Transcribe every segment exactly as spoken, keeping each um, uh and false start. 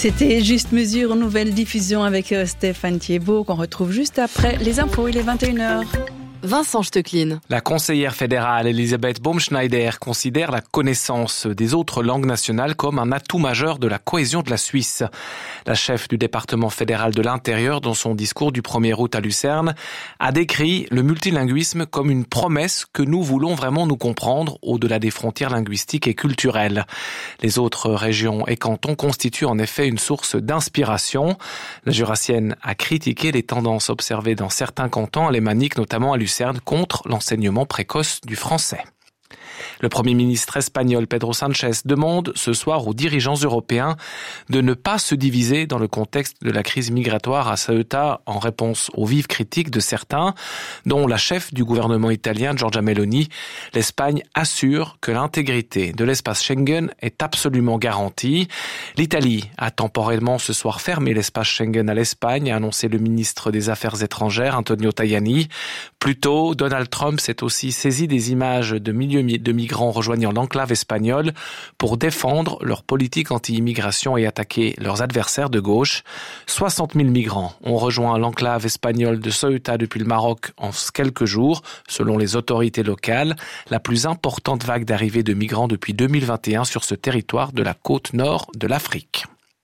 C'était Juste Mesure, nouvelle diffusion avec Stéphane Thiebaud qu'on retrouve juste après les infos. Il est vingt et une heures. Vincent Stecklin. La conseillère fédérale Elisabeth Baumschneider considère la connaissance des autres langues nationales comme un atout majeur de la cohésion de la Suisse. La chef du département fédéral de l'Intérieur, dans son discours du premier août à Lucerne, a décrit le multilinguisme comme une promesse que nous voulons vraiment nous comprendre au-delà des frontières linguistiques et culturelles. Les autres régions et cantons constituent en effet une source d'inspiration. La Jurassienne a critiqué les tendances observées dans certains cantons alémaniques, notamment à Lucerne, contre l'enseignement précoce du français. Le Premier ministre espagnol Pedro Sánchez demande ce soir aux dirigeants européens de ne pas se diviser dans le contexte de la crise migratoire à Ceuta en réponse aux vives critiques de certains, dont la chef du gouvernement italien Giorgia Meloni. L'Espagne assure que l'intégrité de l'espace Schengen est absolument garantie. L'Italie a temporairement ce soir fermé l'espace Schengen à l'Espagne, a annoncé le ministre des Affaires étrangères Antonio Tajani. Plus tôt, Donald Trump s'est aussi saisi des images de milieux de migrants rejoignant l'enclave espagnole pour défendre leur politique anti-immigration et attaquer leurs adversaires de gauche. soixante mille migrants ont rejoint l'enclave espagnole de Ceuta depuis le Maroc en quelques jours, selon les autorités locales, la plus importante vague d'arrivée de migrants depuis deux mille vingt et un sur ce territoire de la côte nord de l'Afrique.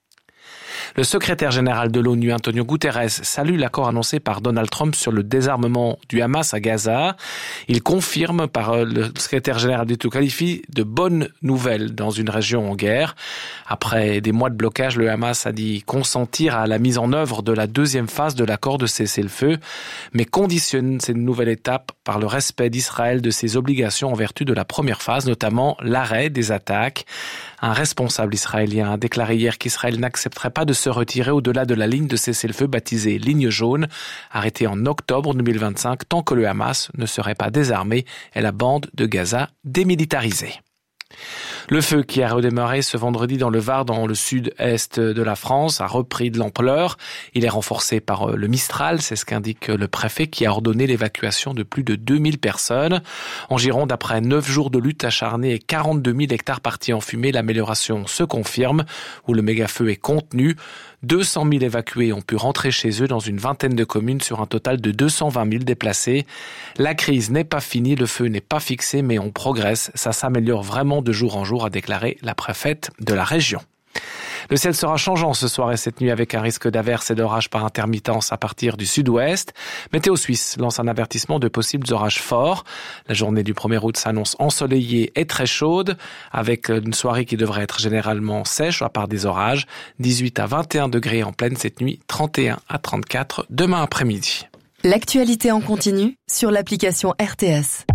Le secrétaire général de l'ONU, Antonio Guterres, salue l'accord annoncé par Donald Trump sur le désarmement du Hamas à Gaza. Il confirme par le secrétaire général du tout qualifie de bonnes nouvelles dans une région en guerre. Après des mois de blocage, le Hamas a dit consentir à la mise en œuvre de la deuxième phase de l'accord de cessez-le-feu, mais conditionne cette nouvelle étape par le respect d'Israël de ses obligations en vertu de la première phase, notamment l'arrêt des attaques. Un responsable israélien a déclaré hier qu'Israël n'accepterait pas de se retirer au-delà de la ligne de cessez-le-feu baptisée ligne jaune, arrêtée en octobre deux mille vingt-cinq, tant que le Hamas ne serait pas désarmé et la bande de Gaza démilitarisée. Le feu qui a redémarré ce vendredi dans le Var, dans le sud-est de la France, a repris de l'ampleur. Il est renforcé par le Mistral, c'est ce qu'indique le préfet qui a ordonné l'évacuation de plus de deux mille personnes. En Gironde, après neuf jours de lutte acharnée et quarante-deux mille hectares partis en fumée, l'amélioration se confirme, où le méga-feu est contenu. deux cent mille évacués ont pu rentrer chez eux dans une vingtaine de communes sur un total de deux cent vingt mille déplacés. La crise n'est pas finie, le feu n'est pas fixé, mais on progresse. Ça s'améliore vraiment de jour en jour, a déclaré la préfète de la région. Le ciel sera changeant ce soir et cette nuit avec un risque d'averses et d'orages par intermittence à partir du sud-ouest. Météo Suisse lance un avertissement de possibles orages forts. La journée du premier août s'annonce ensoleillée et très chaude avec une soirée qui devrait être généralement sèche à part des orages. dix-huit à vingt et un degrés en pleine cette nuit, trente et un à trente-quatre demain après-midi. L'actualité en continu sur l'application R T S.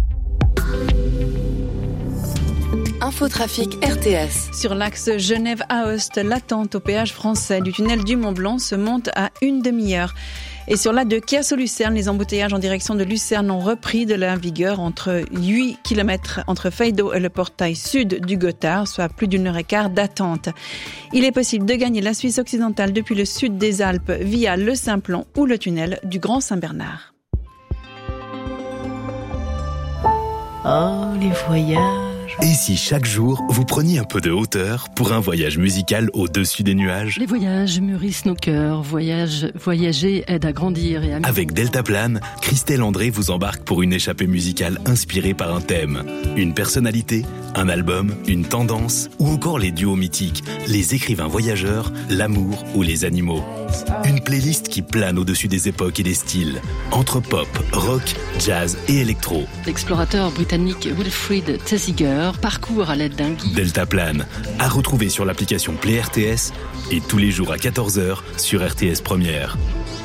Infotrafic R T S. Sur l'axe Genève-Aoste, l'attente au péage français du tunnel du Mont-Blanc se monte à une demi-heure. Et sur l'A deux Chiasso-Lucerne, les embouteillages en direction de Lucerne ont repris de la vigueur entre huit kilomètres entre Feydeau et le portail sud du Gothard, soit plus d'une heure et quart d'attente. Il est possible de gagner la Suisse occidentale depuis le sud des Alpes via le Simplon ou le tunnel du Grand Saint-Bernard. Oh, les voyages. Et si chaque jour, vous preniez un peu de hauteur pour un voyage musical au-dessus des nuages ? Les voyages mûrissent nos cœurs. Voyage, voyager aide à grandir et à... Avec Deltaplane, Christelle André vous embarque pour une échappée musicale inspirée par un thème. Une personnalité, un album, une tendance, ou encore les duos mythiques, les écrivains voyageurs, l'amour ou les animaux. Une playlist qui plane au-dessus des époques et des styles, entre pop, rock, jazz et électro. L'explorateur britannique Wilfrid Thesiger parcourt à l'aide d'un guide. Deltaplane, à retrouver sur l'application Play R T S et tous les jours à quatorze heures sur R T S Première.